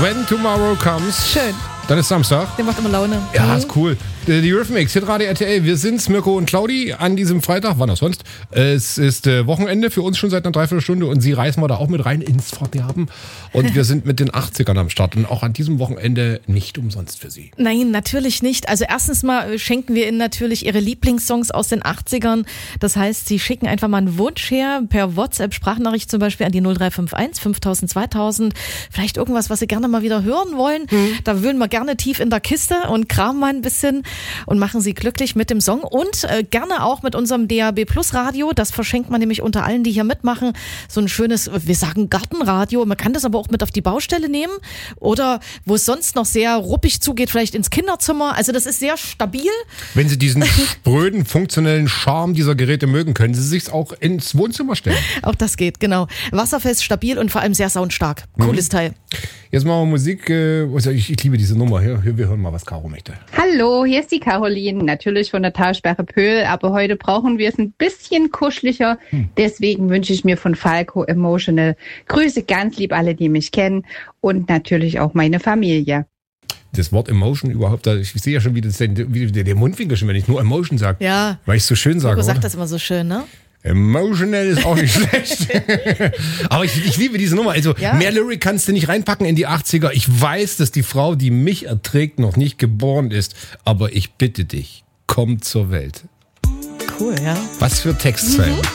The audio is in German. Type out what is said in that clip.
When Tomorrow Comes. Schön. Dann ist Samstag. Der macht immer Laune. Ja, ist cool. Die Eurythmics, Hitradio RTL. Wir sind's, Mirko und Claudi, an diesem Freitag. Wann auch sonst? Es ist Wochenende für uns schon seit einer Dreiviertelstunde und sie reißen wir da auch mit rein ins Verderben. Und wir sind mit den 80ern am Start und auch an diesem Wochenende nicht umsonst für sie. Nein, natürlich nicht. Also erstens mal schenken wir Ihnen natürlich Ihre Lieblingssongs aus den 80ern. Das heißt, Sie schicken einfach mal einen Wunsch her, per WhatsApp-Sprachnachricht zum Beispiel an die 0351 5000 2000. Vielleicht irgendwas, was Sie gerne mal wieder hören wollen. Da wühlen wir gerne tief in der Kiste und kramen mal ein bisschen und machen Sie glücklich mit dem Song. Und gerne auch mit unserem DAB Plus Radio. Das verschenkt man nämlich unter allen, die hier mitmachen. So ein schönes, wir sagen Gartenradio. Man kann das aber auch mit auf die Baustelle nehmen. Oder wo es sonst noch sehr ruppig zugeht, vielleicht ins Kinderzimmer. Also das ist sehr stabil. Wenn Sie diesen spröden, funktionellen Charme dieser Geräte mögen, können Sie sich's auch ins Wohnzimmer stellen. Auch das geht, genau. Wasserfest, stabil und vor allem sehr soundstark. Cooles Teil. Jetzt machen wir Musik. Ich liebe diese Nummer. Wir hören mal, was Caro möchte. Hallo, hier ist die Caroline, natürlich von der Talsperre Pöhl, aber heute brauchen wir es ein bisschen kuscheliger. Deswegen wünsche ich mir von Falco Emotional Grüße ganz lieb alle, die mich kennen und natürlich auch meine Familie. Das Wort Emotion überhaupt, ich sehe ja schon, wie der Mundwinkel schon, wenn ich nur Emotion sage. Ja. Weil ich es so schön sage. Du sagt das immer so schön, ne? Emotional ist auch nicht schlecht. Aber ich liebe diese Nummer. Also mehr Lyric kannst du nicht reinpacken in die 80er. Ich weiß, dass die Frau, die mich erträgt, noch nicht geboren ist. Aber ich bitte dich, komm zur Welt. Cool, ja. Was für Textzeilen.